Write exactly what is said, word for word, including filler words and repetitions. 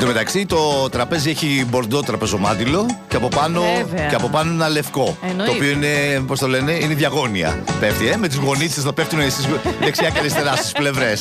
τω μεταξύ το τραπέζι έχει μπορντό τραπεζομάντιλο και από πάνω, και από πάνω ένα λευκό. Εννοείται. Το οποίο είναι, πώς το λένε, είναι διαγώνια. Πέφτει, ε, με τις γονίτσες να πέφτουν στις δεξιά και αριστερά στις πλευρές.